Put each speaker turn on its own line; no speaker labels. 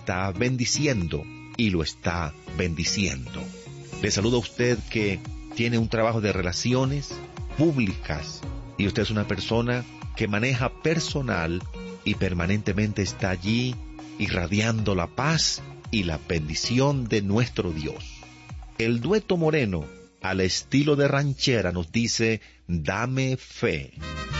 está bendiciendo y lo está bendiciendo. Le saludo a usted que tiene un trabajo de relaciones públicas y usted es una persona que maneja personal y permanentemente está allí irradiando la paz y la bendición de nuestro Dios. El dueto moreno, al estilo de ranchera, nos dice: dame fe.